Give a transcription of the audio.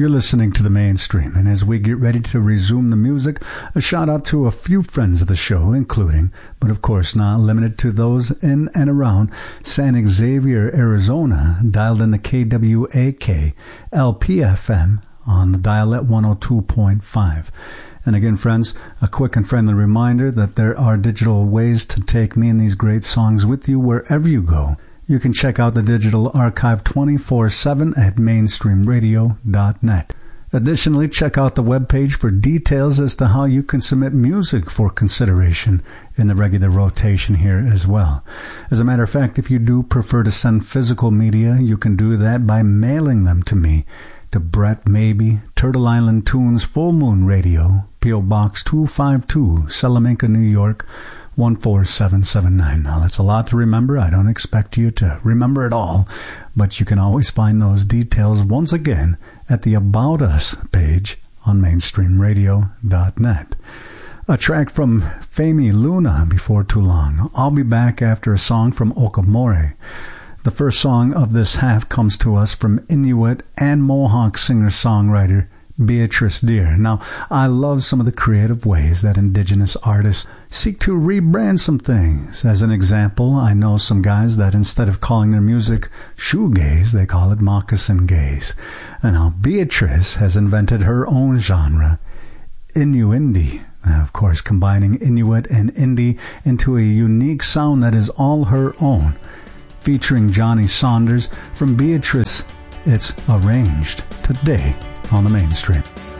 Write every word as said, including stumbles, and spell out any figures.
You're listening to The Mainstream, and as we get ready to resume the music, a shout out to a few friends of the show, including, but of course not limited to those in and around San Xavier, Arizona, dialed in the K W A K L P F M on the dial at one oh two point five. And again, friends, a quick and friendly reminder that there are digital ways to take me and these great songs with you wherever you go. You can check out the digital archive twenty-four seven at mainstream radio dot net. Additionally, check out the webpage for details as to how you can submit music for consideration in the regular rotation here as well. As a matter of fact, if you do prefer to send physical media, you can do that by mailing them to me, to Brett Maybe, Turtle Island Tunes, Full Moon Radio, P O Box two five two, Salamanca, New York, one four seven seven nine. Now, that's a lot to remember. I don't expect you to remember it all, but you can always find those details once again at the About Us page on mainstream radio dot net. A track from Femi Luna before too long. I'll be back after a song from Okamore. The first song of this half comes to us from Inuit and Mohawk singer-songwriter Beatrice Deer. Now, I love some of the creative ways that indigenous artists seek to rebrand some things. As an example, I know some guys that instead of calling their music shoegaze, they call it moccasin gaze. And now Beatrice has invented her own genre, Inuindi. Of course, combining Inuit and Indie into a unique sound that is all her own. Featuring Johnny Saunders, from Beatrice, it's Arranged, today on The Mainstream.